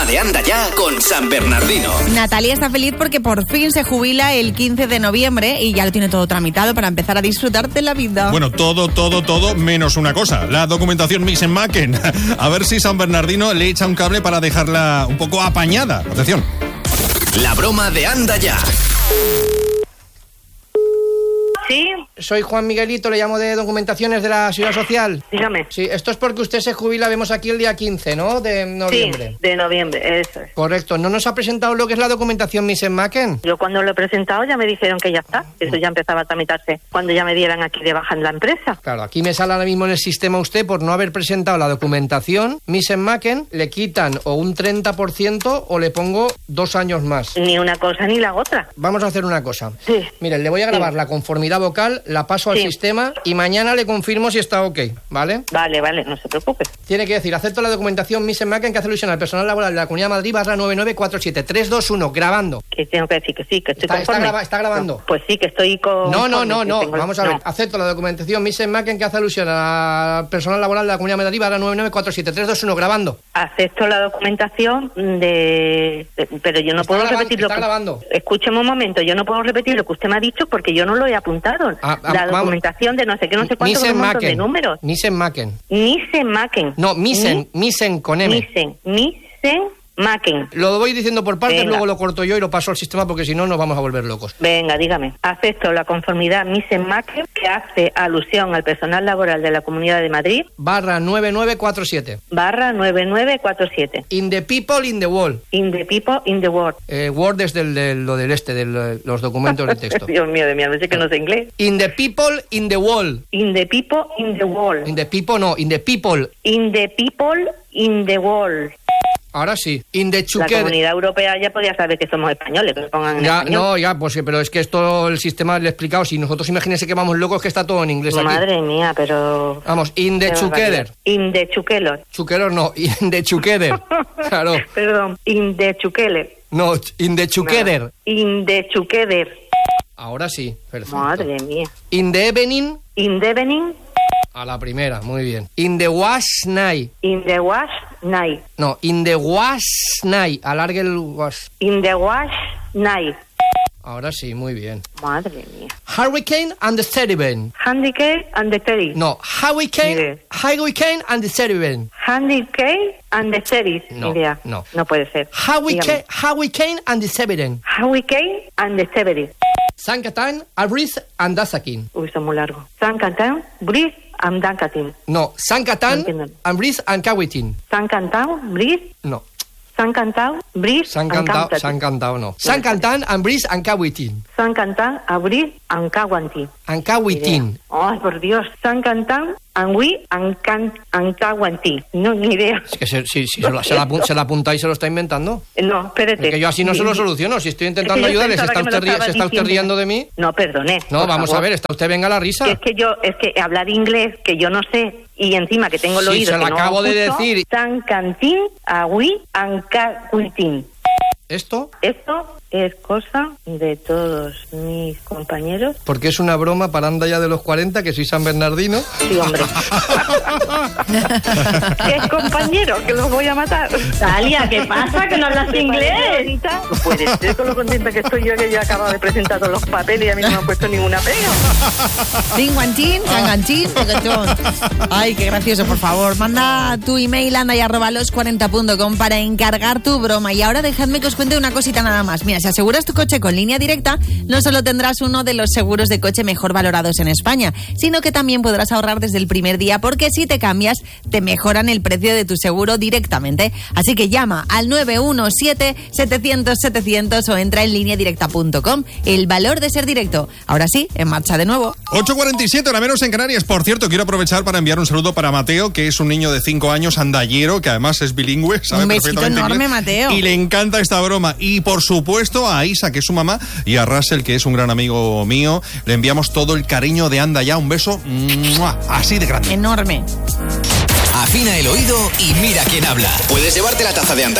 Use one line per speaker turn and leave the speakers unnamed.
broma de Anda Ya con San Bernardino.
Natalia está feliz porque por fin se jubila el 15 de noviembre y ya lo tiene todo tramitado para empezar a disfrutar de la vida.
Bueno, todo menos una cosa, la documentación Misen-Macken. A ver si San Bernardino le echa un cable para dejarla un poco apañada. Atención.
La broma de Anda Ya.
Sí.
Soy Juan Miguelito, le llamo de Documentaciones de la Seguridad Social.
Dígame.
Sí, esto es porque usted se jubila, vemos aquí el día 15, ¿no? De noviembre.
Sí, de noviembre, eso es.
Correcto. ¿No nos ha presentado lo que es la documentación Misen-Macken?
Yo cuando lo he presentado ya me dijeron que ya está. Eso ya empezaba a tramitarse cuando ya me dieran aquí de baja en la empresa.
Claro, aquí me sale ahora mismo en el sistema usted por no haber presentado la documentación Misen-Macken, le quitan o un 30% o le pongo 2 años más.
Ni una cosa ni la otra.
Vamos a hacer una cosa.
Sí.
Miren, le voy a grabar la conformidad vocal, la paso al sistema y mañana le confirmo si está ok, ¿vale?
Vale, no se preocupe.
Tiene que decir, acepto la documentación Misen-Macken que hace alusión al personal laboral de la Comunidad de Madrid /9947 321, grabando.
Que tengo que decir que sí, que estoy conforme.
Está grabando.
No, pues sí, que estoy con...
No, vamos a ver. Acepto la documentación Misen-Macken que hace alusión al personal laboral de la Comunidad de Madrid /9947 321, grabando.
Acepto la documentación pero yo no puedo repetir lo que...
Está grabando.
Escúcheme un momento, yo no puedo repetir lo que usted me ha dicho porque yo no lo he apuntado. La documentación de no sé qué, no sé cuánto, con un montón de números.
Misen-Macken.
No,
Misen con M.
Misen-Macken.
Lo voy diciendo por partes, luego lo corto yo y lo paso al sistema porque si no nos vamos a volver locos.
Venga, dígame. Acepto la conformidad Misen-Macken que hace alusión al personal laboral de la Comunidad de Madrid
/9947.
/9947.
In the people, in the world.
In the people, in the world.
Word es de los documentos de texto.
Dios mío de mi alma, sé que no sé inglés.
In the people, in the world.
In the people, in the world.
In the people, no, in the people.
In the people, in the world.
Ahora sí. In the
La Comunidad Europea ya podía saber que somos españoles, que lo pongan en español.
Pues pero es que esto el sistema le he explicado. Si nosotros imagínense que vamos locos, que está todo en inglés aquí.
Madre mía, pero...
Vamos, in the together.
In the together.
Chuquelor no, in the together. Claro.
Perdón, in the together.
No, in the together.
In the together.
Ahora sí, perfecto.
Madre mía.
In the evening.
In the evening.
A la primera, muy bien. In the wash night.
In the wash night.
No, in the wash night. Alargue el wash.
In the wash night.
Ahora sí, muy bien.
Madre mía.
Hurricane and the Teriben.
Handicap and the Terry.
No, hurricane and the Teriben.
Handicap and the Terry.
No,
no puede ser.
Hurricane and the Teriben.
Hurricane and the Terry.
Sankatan, Abriz and Dasakin.
Uy, está muy largo. Sankatan, Briz and Dankatin.
No, Sankatan, Abriz and Kawitin.
Sankatan, Briz.
No.
Sankantau, Briz,
Sankantau no. Sankantan, Ambriz, Ankawitin.
Sankantan, Abriz, Ankawanti.
Ankawitin.
Ay, por Dios. Sankantan, Angui, Ankawanti. No, ni idea.
Es que si se la apunta y se lo está inventando.
No, espérate.
Es que yo así no se lo soluciono. Si estoy intentando ayudarle, ¿se está usted riendo de mí?
No, perdone.
No, vamos a ver, está usted venga a la risa.
Es que hablar inglés, que yo no sé, y encima que tengo el oído
se lo acabo de decir.
Sankantin, Agui, Ankawitin.
¿Esto?
Esto es cosa de todos mis compañeros.
Porque es una broma para Anda Ya de los 40, que soy San Bernardino.
Sí, hombre. ¿Qué es compañero? Que los voy a matar.
Talia, ¿qué pasa? ¿Que no hablas inglés?
No puede ser con lo contenta que estoy yo, que ya acabo de presentar todos los papeles y a mí no me han puesto ninguna pega.
Tinguantín, canganchín, poquetón. Ay, qué gracioso, por favor. Manda tu email andaya@los40.com para encargar tu broma. Y ahora dejadme que os cuente una cosita nada más. Mira, si aseguras tu coche con Línea Directa, no solo tendrás uno de los seguros de coche mejor valorados en España, sino que también podrás ahorrar desde el primer día, porque si te cambias, te mejoran el precio de tu seguro directamente. Así que llama al 917-700-700 o entra en lineadirecta.com. El valor de ser directo. Ahora sí, en marcha de nuevo.
8:47, hora menos en Canarias. Por cierto, quiero aprovechar para enviar un saludo para Mateo, que es un niño de 5 años, andallero, que además es bilingüe, sabe
un besito
perfectamente
enorme,
inglés,
Mateo.
y le encanta esta broma. Y por supuesto a Isa, que es su mamá, y a Russell, que es un gran amigo mío. Le enviamos todo el cariño de Anda Ya. Un beso así de grande.
Enorme.
Afina el oído y mira quién habla. Puedes llevarte la taza de Anda